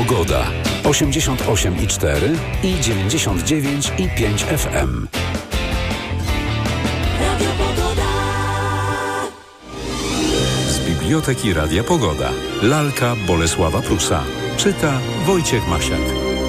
Pogoda. 88,4 i 99,5 FM. Z Biblioteki Radia Pogoda. Lalka Bolesława Prusa. Czyta Wojciech Masiak.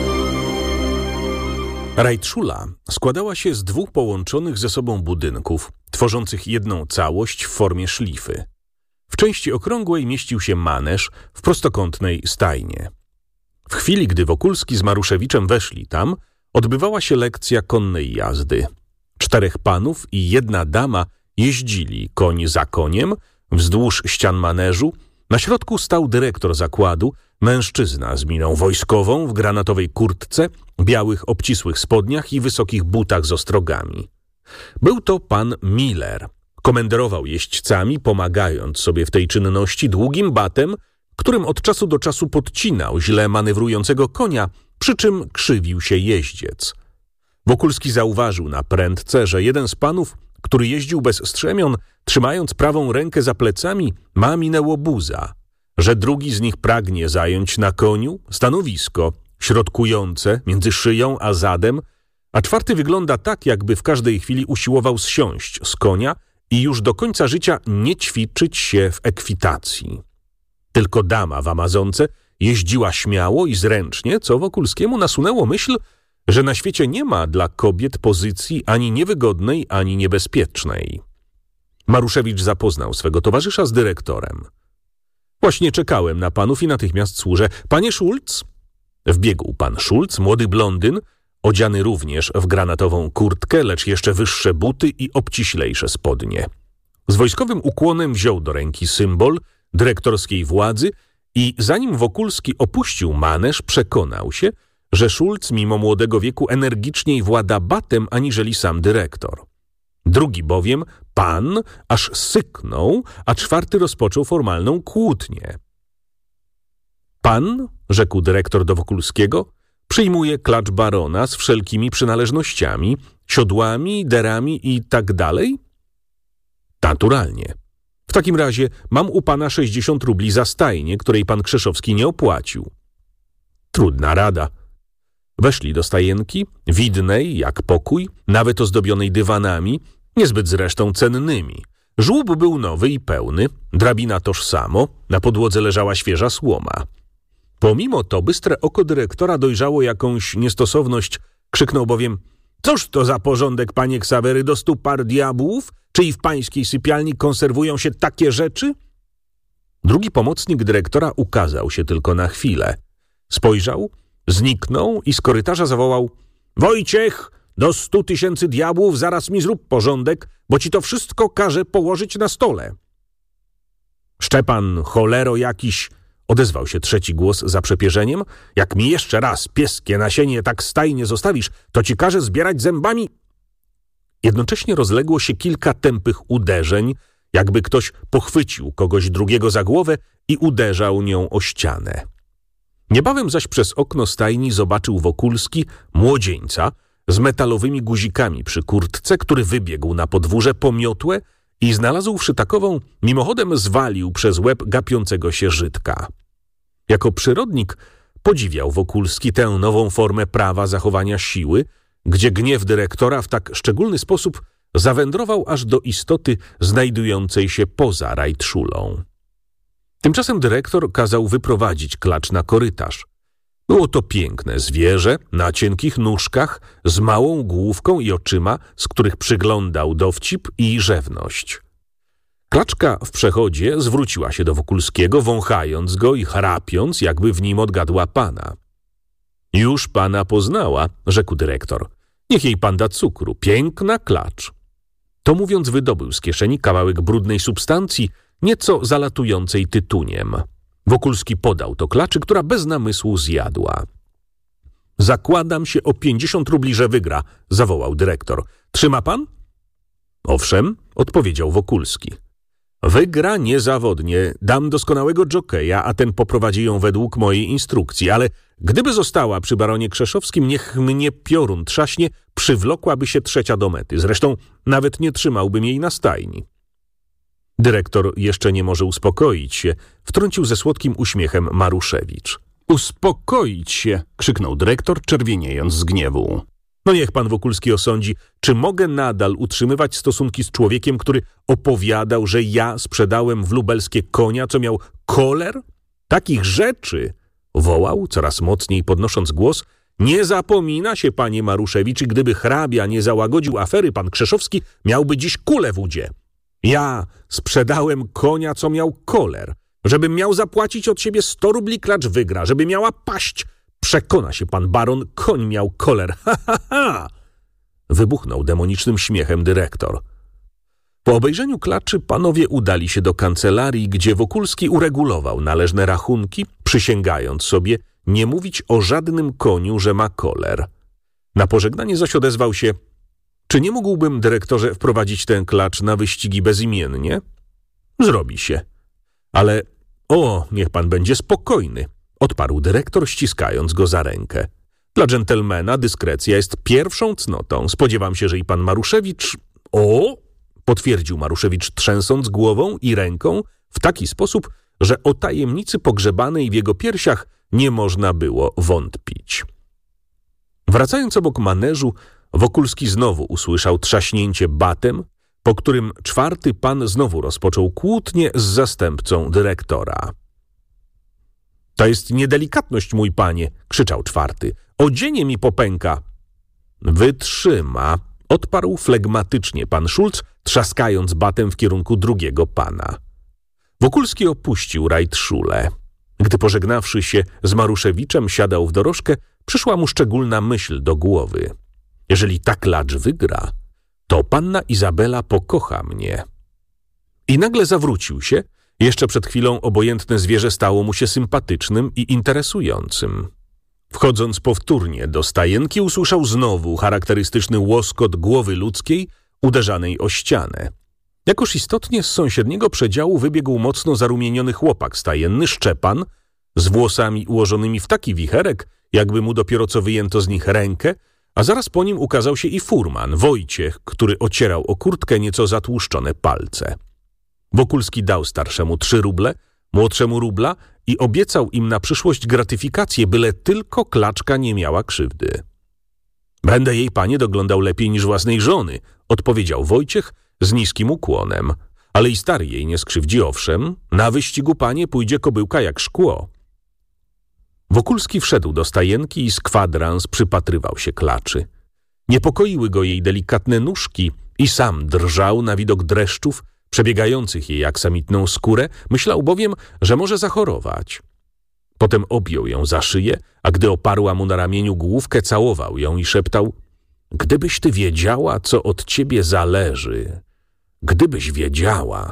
Rajtszula składała się z dwóch połączonych ze sobą budynków, tworzących jedną całość w formie szlify. W części okrągłej mieścił się maneż, w prostokątnej stajnie. W chwili, gdy Wokulski z Maruszewiczem weszli tam, odbywała się lekcja konnej jazdy. 4 panów i 1 dama jeździli koń za koniem wzdłuż ścian maneżu. Na środku stał dyrektor zakładu, mężczyzna z miną wojskową w granatowej kurtce, białych obcisłych spodniach i wysokich butach z ostrogami. Był to pan Miller. Komenderował jeźdźcami, pomagając sobie w tej czynności długim batem, którym od czasu do czasu podcinał źle manewrującego konia, przy czym krzywił się jeździec. Wokulski zauważył na prędce, że jeden z panów, który jeździł bez strzemion, trzymając prawą rękę za plecami, ma minę łobuza, że drugi z nich pragnie zająć na koniu stanowisko środkujące między szyją a zadem, a 4 wygląda tak, jakby w każdej chwili usiłował zsiąść z konia i już do końca życia nie ćwiczyć się w ekwitacji. Tylko dama w amazonce jeździła śmiało i zręcznie, co Wokulskiemu nasunęło myśl, że na świecie nie ma dla kobiet pozycji ani niewygodnej, ani niebezpiecznej. Maruszewicz zapoznał swego towarzysza z dyrektorem. Właśnie czekałem na panów i natychmiast służę. Panie Schulz? Wbiegł pan Schulz, młody blondyn, odziany również w granatową kurtkę, lecz jeszcze wyższe buty i obciślejsze spodnie. Z wojskowym ukłonem wziął do ręki symbol dyrektorskiej władzy i zanim Wokulski opuścił maneż, przekonał się, że Schulz mimo młodego wieku energiczniej włada batem aniżeli sam dyrektor. Drugi bowiem, pan, aż syknął, a 4 rozpoczął formalną kłótnię. Pan, rzekł dyrektor do Wokulskiego, przyjmuje klacz barona z wszelkimi przynależnościami, siodłami, derami i tak dalej? Naturalnie. W takim razie mam u pana 60 rubli za stajnię, której pan Krzeszowski nie opłacił. Trudna rada. Weszli do stajenki, widnej jak pokój, nawet ozdobionej dywanami, niezbyt zresztą cennymi. Żłób był nowy i pełny, drabina tożsamo, na podłodze leżała świeża słoma. Pomimo to bystre oko dyrektora dojrzało jakąś niestosowność, krzyknął bowiem: cóż to za porządek, panie Ksawery, do 100 par diabłów? Czy i w pańskiej sypialni konserwują się takie rzeczy? Drugi pomocnik dyrektora ukazał się tylko na chwilę. Spojrzał, zniknął i z korytarza zawołał: Wojciech, do 100 000 diabłów zaraz mi zrób porządek, bo ci to wszystko każe położyć na stole. Szczepan, cholero jakiś, odezwał się trzeci głos za przepierzeniem, jak mi jeszcze raz pieskie nasienie tak stajnie zostawisz, to ci każę zbierać zębami. Jednocześnie rozległo się kilka tępych uderzeń, jakby ktoś pochwycił kogoś drugiego za głowę i uderzał nią o ścianę. Niebawem zaś przez okno stajni zobaczył Wokulski młodzieńca z metalowymi guzikami przy kurtce, który wybiegł na podwórze po miotłę i znalazłszy takową, mimochodem zwalił przez łeb gapiącego się Żydka. Jako przyrodnik podziwiał Wokulski tę nową formę prawa zachowania siły, gdzie gniew dyrektora w tak szczególny sposób zawędrował aż do istoty znajdującej się poza rajtszulą. Tymczasem dyrektor kazał wyprowadzić klacz na korytarz. Było to piękne zwierzę na cienkich nóżkach, z małą główką i oczyma, z których przyglądał dowcip i rzewność. Klaczka w przechodzie zwróciła się do Wokulskiego, wąchając go i chrapiąc, jakby w nim odgadła pana. Już pana poznała, rzekł dyrektor. Niech jej pan da cukru. Piękna klacz. To mówiąc wydobył z kieszeni kawałek brudnej substancji, nieco zalatującej tytuniem. Wokulski podał to klaczy, która bez namysłu zjadła. Zakładam się o 50 rubli, że wygra, zawołał dyrektor. Trzyma pan? Owszem, odpowiedział Wokulski. Wygra niezawodnie, dam doskonałego dżokeja, a ten poprowadzi ją według mojej instrukcji, ale gdyby została przy baronie Krzeszowskim, niech mnie piorun trzaśnie, przywlokłaby się trzecia do mety. Zresztą nawet nie trzymałbym jej na stajni. Dyrektor jeszcze nie może uspokoić się, wtrącił ze słodkim uśmiechem Maruszewicz. Uspokoić się, krzyknął dyrektor, czerwieniejąc z gniewu. No niech pan Wokulski osądzi, czy mogę nadal utrzymywać stosunki z człowiekiem, który opowiadał, że ja sprzedałem w Lubelskie konia, co miał koler? Takich rzeczy, wołał, coraz mocniej podnosząc głos, nie zapomina się, panie Maruszewicz, i gdyby hrabia nie załagodził afery, pan Krzeszowski miałby dziś kulę w udzie. Ja sprzedałem konia, co miał koler. Żebym miał zapłacić od siebie 100 rubli, klacz wygra. Żeby miała paść. Przekona się pan baron, koń miał koler. Ha, ha, ha! Wybuchnął demonicznym śmiechem dyrektor. Po obejrzeniu klaczy panowie udali się do kancelarii, gdzie Wokulski uregulował należne rachunki, przysięgając sobie nie mówić o żadnym koniu, że ma koler. Na pożegnanie zaś odezwał się: czy nie mógłbym, dyrektorze, wprowadzić ten klacz na wyścigi bezimiennie? Zrobi się. Ale niech pan będzie spokojny, odparł dyrektor, ściskając go za rękę. Dla dżentelmena dyskrecja jest pierwszą cnotą. Spodziewam się, że i pan Maruszewicz... potwierdził Maruszewicz, trzęsąc głową i ręką w taki sposób, że o tajemnicy pogrzebanej w jego piersiach nie można było wątpić. Wracając obok maneżu, Wokulski znowu usłyszał trzaśnięcie batem, po którym czwarty pan znowu rozpoczął kłótnię z zastępcą dyrektora. To jest niedelikatność, mój panie, krzyczał czwarty. Odzienie mi popęka. Wytrzyma, odparł flegmatycznie pan Szulc, trzaskając batem w kierunku drugiego pana. Wokulski opuścił rajtszulę. Gdy pożegnawszy się z Maruszewiczem siadał w dorożkę, przyszła mu szczególna myśl do głowy. Jeżeli ta klacz wygra, to panna Izabela pokocha mnie. I nagle zawrócił się. Jeszcze przed chwilą obojętne zwierzę stało mu się sympatycznym i interesującym. Wchodząc powtórnie do stajenki, usłyszał znowu charakterystyczny łoskot głowy ludzkiej uderzanej o ścianę. Jakoż istotnie z sąsiedniego przedziału wybiegł mocno zarumieniony chłopak stajenny, Szczepan, z włosami ułożonymi w taki wicherek, jakby mu dopiero co wyjęto z nich rękę, a zaraz po nim ukazał się i furman, Wojciech, który ocierał o kurtkę nieco zatłuszczone palce. Wokulski dał starszemu 3 ruble, młodszemu rubla i obiecał im na przyszłość gratyfikację, byle tylko klaczka nie miała krzywdy. Będę jej, panie, doglądał lepiej niż własnej żony, odpowiedział Wojciech z niskim ukłonem. Ale i stary jej nie skrzywdzi, owszem, na wyścigu, panie, pójdzie kobyłka jak szkło. Wokulski wszedł do stajenki i z kwadrans przypatrywał się klaczy. Niepokoiły go jej delikatne nóżki i sam drżał na widok dreszczów przebiegających jej aksamitną skórę, myślał bowiem, że może zachorować. Potem objął ją za szyję, a gdy oparła mu na ramieniu główkę, całował ją i szeptał: gdybyś ty wiedziała, co od ciebie zależy, gdybyś wiedziała.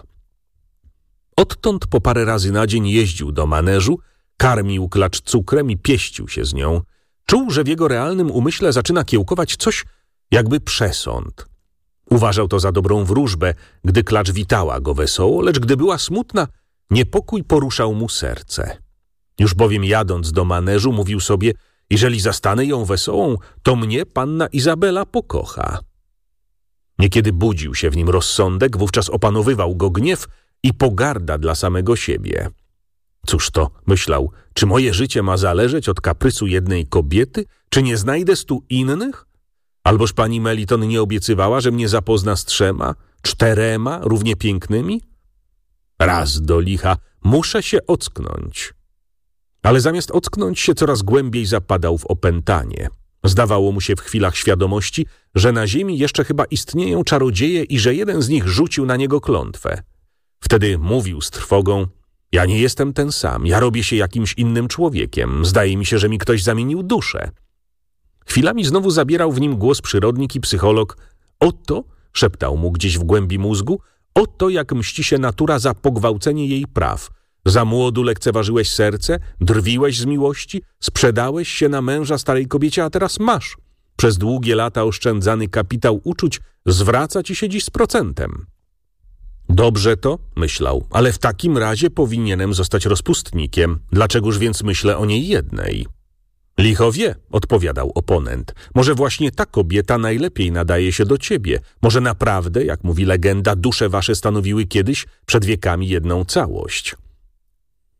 Odtąd po parę razy na dzień jeździł do maneżu, karmił klacz cukrem i pieścił się z nią. Czuł, że w jego realnym umyśle zaczyna kiełkować coś jakby przesąd. Uważał to za dobrą wróżbę, gdy klacz witała go wesoło, lecz gdy była smutna, niepokój poruszał mu serce. Już bowiem jadąc do maneżu mówił sobie: jeżeli zastanę ją wesołą, to mnie panna Izabela pokocha. Niekiedy budził się w nim rozsądek, wówczas opanowywał go gniew i pogarda dla samego siebie. Cóż to, myślał, czy moje życie ma zależeć od kaprysu jednej kobiety? Czy nie znajdę 100 innych? Alboż pani Meliton nie obiecywała, że mnie zapozna z 3, 4 równie pięknymi? Raz do licha, muszę się ocknąć. Ale zamiast ocknąć się, coraz głębiej zapadał w opętanie. Zdawało mu się w chwilach świadomości, że na ziemi jeszcze chyba istnieją czarodzieje i że jeden z nich rzucił na niego klątwę. Wtedy mówił z trwogą: ja nie jestem ten sam, ja robię się jakimś innym człowiekiem. Zdaje mi się, że mi ktoś zamienił duszę. Chwilami znowu zabierał w nim głos przyrodnik i psycholog. Oto, szeptał mu gdzieś w głębi mózgu, oto jak mści się natura za pogwałcenie jej praw. Za młodu lekceważyłeś serce, drwiłeś z miłości, sprzedałeś się na męża starej kobiecie, a teraz masz. Przez długie lata oszczędzany kapitał uczuć zwraca ci się dziś z procentem. Dobrze to, myślał, ale w takim razie powinienem zostać rozpustnikiem. Dlaczegoż więc myślę o niej jednej? Licho wie, odpowiadał oponent. Może właśnie ta kobieta najlepiej nadaje się do ciebie. Może naprawdę, jak mówi legenda, dusze wasze stanowiły kiedyś przed wiekami jedną całość.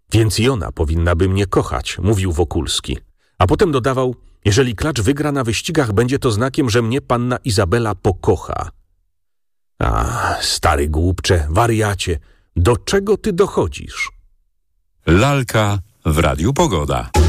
Więc i ona powinna by mnie kochać, mówił Wokulski. A potem dodawał, jeżeli klacz wygra na wyścigach, będzie to znakiem, że mnie panna Izabela pokocha. A, stary głupcze, wariacie, do czego ty dochodzisz? Lalka w Radiu Pogoda.